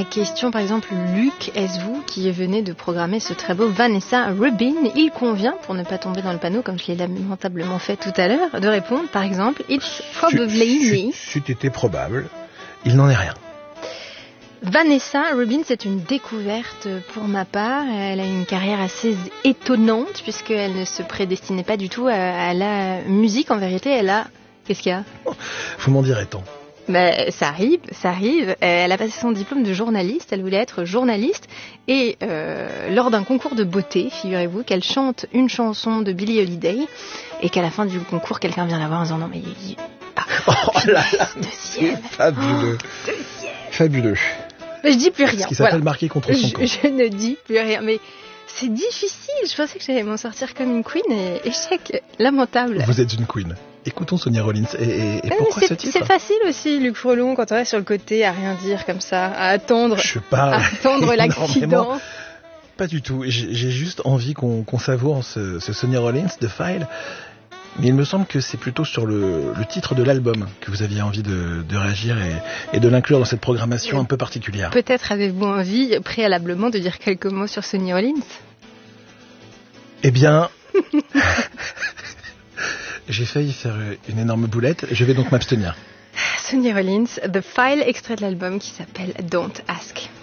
ma question, par exemple, Luc, est-ce vous qui venez de programmer ce très beau Vanessa Rubin? Il convient, pour ne pas tomber dans le panneau comme je l'ai lamentablement fait tout à l'heure, de répondre, par exemple, It's probably me. C'eût probable. Il n'en est rien. Vanessa Rubin, c'est une découverte pour ma part. Elle a une carrière assez étonnante puisqu'elle ne se prédestinait pas du tout à la musique. En vérité, elle a... Qu'est-ce qu'il y a? Vous m'en direz tant. Mais ça arrive. Elle a passé son diplôme de journaliste. Elle voulait être journaliste. Et lors d'un concours de beauté, figurez-vous qu'elle chante une chanson de Billie Holiday et qu'à la fin du concours, quelqu'un vient la voir en disant « Non mais... oh là là, deuxième. Fabuleux. Fabuleux. Mais je dis plus rien. Ce qui s'appelle marquer contre son camp. Je ne dis plus rien. Mais c'est difficile. Je pensais que j'allais m'en sortir comme une queen et échec lamentable. Vous êtes une queen. Écoutons Sonia Rollins. Et pourquoi ce titre? C'est facile aussi, Luc Frelon, quand on est sur le côté, à rien dire comme ça, à attendre l'accident. Pas du tout. J'ai juste envie qu'on savoure ce Sonia Rollins de File. Mais il me semble que c'est plutôt sur le titre de l'album que vous aviez envie de réagir et de l'inclure dans cette programmation un peu particulière. Peut-être avez-vous envie, préalablement, de dire quelques mots sur Sonia Rollins? Eh bien... J'ai failli faire une énorme boulette, je vais donc m'abstenir. Sonia Rollins, The File, extrait de l'album qui s'appelle Don't Ask.